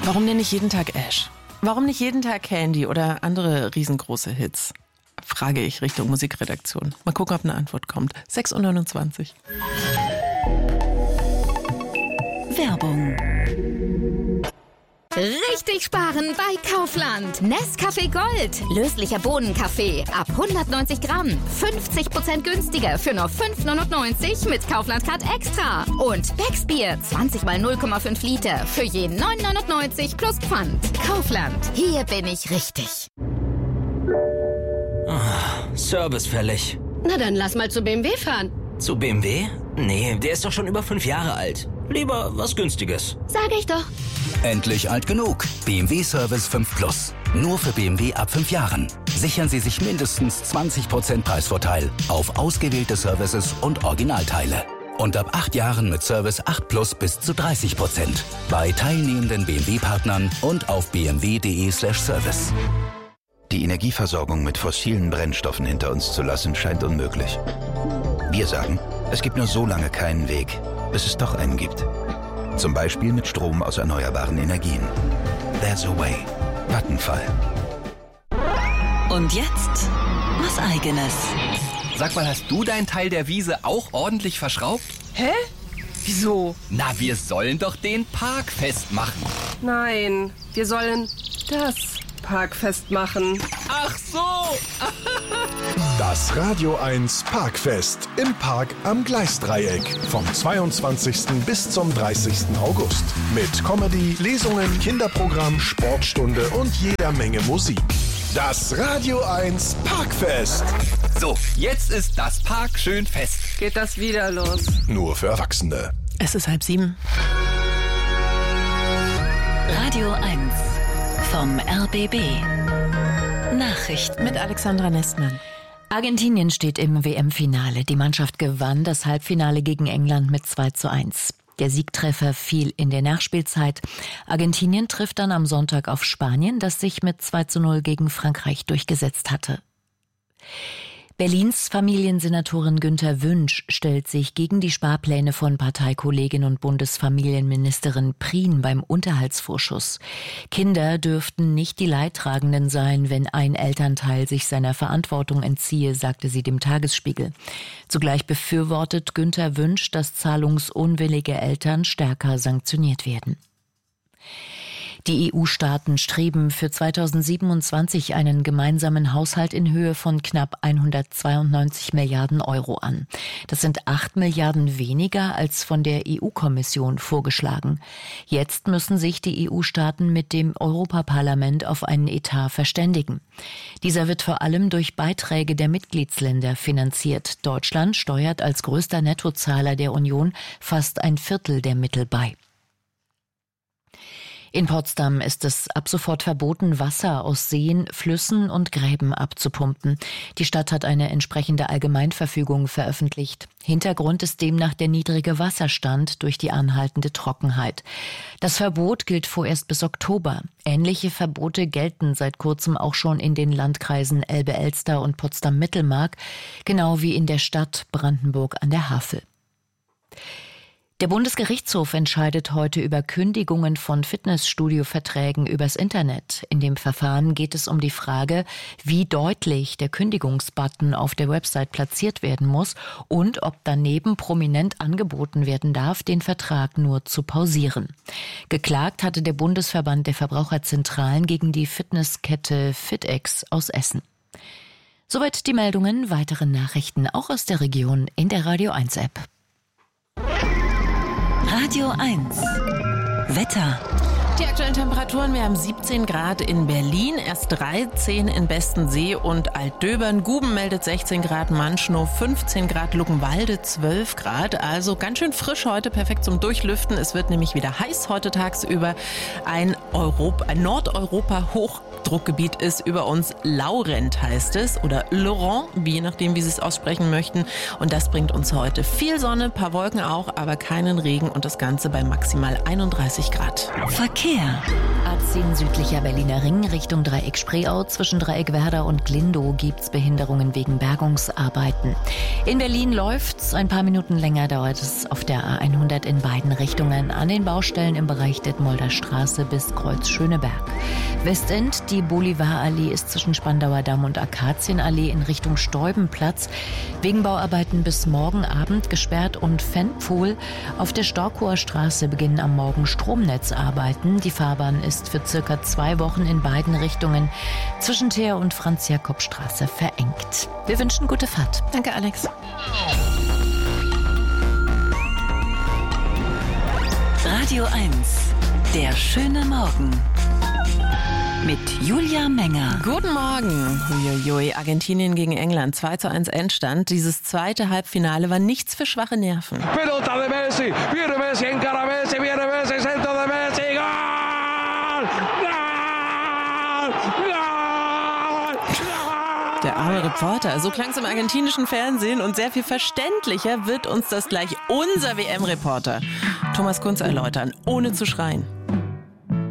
Warum denn nicht jeden Tag Ash? Warum nicht jeden Tag Candy oder andere riesengroße Hits? Frage ich Richtung Musikredaktion. Mal gucken, ob eine Antwort kommt. 6:29 Uhr. Werbung. Richtig sparen bei Kaufland. Nescafé Gold. Löslicher Bohnenkaffee. Ab 190 Gramm. 50% günstiger für nur 5,99 mit Kaufland Card Extra. Und Becksbier. 20 mal 0,5 Liter. Für je 9,99 plus Pfand. Kaufland. Hier bin ich richtig. Service fällig. Na dann lass mal zu BMW fahren. Zu BMW? Nee, der ist doch schon über 5 Jahre alt. Lieber was Günstiges. Sag ich doch. Endlich alt genug. BMW Service 5 Plus. Nur für BMW ab 5 Jahren. Sichern Sie sich mindestens 20% Preisvorteil auf ausgewählte Services und Originalteile. Und ab 8 Jahren mit Service 8 Plus bis zu 30%. Bei teilnehmenden BMW-Partnern und auf bmw.de/service. Die Energieversorgung mit fossilen Brennstoffen hinter uns zu lassen, scheint unmöglich. Wir sagen, es gibt nur so lange keinen Weg, bis es doch einen gibt. Zum Beispiel mit Strom aus erneuerbaren Energien. There's a way. Vattenfall. Und jetzt was Eigenes. Sag mal, hast du deinen Teil der Wiese auch ordentlich verschraubt? Hä? Wieso? Na, wir sollen doch den Park festmachen. Nein, wir sollen das Parkfest machen. Ach so! Das Radio 1 Parkfest im Park am Gleisdreieck vom 22. bis zum 30. August. Mit Comedy, Lesungen, Kinderprogramm, Sportstunde und jeder Menge Musik. Das Radio 1 Parkfest. So, jetzt ist das Park schön fest. Geht das wieder los? Nur für Erwachsene. Es ist 6:30. Radio 1 vom RBB. Nachrichten Mit Alexandra Nestmann. Argentinien steht im WM-Finale. Die Mannschaft gewann das Halbfinale gegen England mit 2:1. Der Siegtreffer fiel in der Nachspielzeit. Argentinien trifft dann am Sonntag auf Spanien, das sich mit 2:0 gegen Frankreich durchgesetzt hatte. Berlins Familiensenatorin Günther Wünsch stellt sich gegen die Sparpläne von Parteikollegin und Bundesfamilienministerin Prien beim Unterhaltsvorschuss. Kinder dürften nicht die Leidtragenden sein, wenn ein Elternteil sich seiner Verantwortung entziehe, sagte sie dem Tagesspiegel. Zugleich befürwortet Günther Wünsch, dass zahlungsunwillige Eltern stärker sanktioniert werden. Die EU-Staaten streben für 2027 einen gemeinsamen Haushalt in Höhe von knapp 192 Milliarden Euro an. Das sind 8 Milliarden weniger als von der EU-Kommission vorgeschlagen. Jetzt müssen sich die EU-Staaten mit dem Europaparlament auf einen Etat verständigen. Dieser wird vor allem durch Beiträge der Mitgliedsländer finanziert. Deutschland steuert als größter Nettozahler der Union fast ein Viertel der Mittel bei. In Potsdam ist es ab sofort verboten, Wasser aus Seen, Flüssen und Gräben abzupumpen. Die Stadt hat eine entsprechende Allgemeinverfügung veröffentlicht. Hintergrund ist demnach der niedrige Wasserstand durch die anhaltende Trockenheit. Das Verbot gilt vorerst bis Oktober. Ähnliche Verbote gelten seit kurzem auch schon in den Landkreisen Elbe-Elster und Potsdam-Mittelmark, genau wie in der Stadt Brandenburg an der Havel. Der Bundesgerichtshof entscheidet heute über Kündigungen von Fitnessstudio-Verträgen übers Internet. In dem Verfahren geht es um die Frage, wie deutlich der Kündigungsbutton auf der Website platziert werden muss und ob daneben prominent angeboten werden darf, den Vertrag nur zu pausieren. Geklagt hatte der Bundesverband der Verbraucherzentralen gegen die Fitnesskette FitEx aus Essen. Soweit die Meldungen, weitere Nachrichten auch aus der Region in der Radio 1 App. Radio 1 Wetter. Die aktuellen Temperaturen, wir haben 17 Grad in Berlin, erst 13 in Bestensee und Altdöbern. Guben meldet 16 Grad, Manschnow 15 Grad, Luckenwalde 12 Grad. Also ganz schön frisch heute, perfekt zum Durchlüften. Es wird nämlich wieder heiß heute tagsüber. Ein Nordeuropa-Hochdruckgebiet ist über uns. Laurent heißt es oder Laurent, je nachdem, wie Sie es aussprechen möchten. Und das bringt uns heute viel Sonne, paar Wolken auch, aber keinen Regen und das Ganze bei maximal 31 Grad. Verkehr. Verkehr. A10 südlicher Berliner Ring Richtung Dreieck Spreeau. Zwischen Dreieck Werder und Glindow gibt's Behinderungen wegen Bergungsarbeiten. In Berlin läuft's. Ein paar Minuten länger dauert es auf der A100 in beiden Richtungen an den Baustellen im Bereich Detmolder Straße bis Kreuz Schöneberg. Westend, die Bolivarallee ist zwischen Spandauer Damm und Akazienallee in Richtung Steubenplatz wegen Bauarbeiten bis morgen Abend gesperrt und Fenpfuhl. Auf der Storkower Straße beginnen am Morgen Stromnetzarbeiten. Die Fahrbahn ist für circa 2 Wochen in beiden Richtungen zwischen Teer und Franz-Jakob-Straße verengt. Wir wünschen gute Fahrt. Danke, Alex. Radio 1, der schöne Morgen. Mit Julia Menger. Guten Morgen. Huiuiui, Argentinien gegen England. 2:1 Endstand. Dieses zweite Halbfinale war nichts für schwache Nerven. Pelota de Messi. Viene Messi, encara Messi, viene Messi, centro de Messi. Gol! Gol! Gol! Der arme Reporter. So klang es im argentinischen Fernsehen und sehr viel verständlicher wird uns das gleich unser WM-Reporter Thomas Kunz erläutern, ohne zu schreien.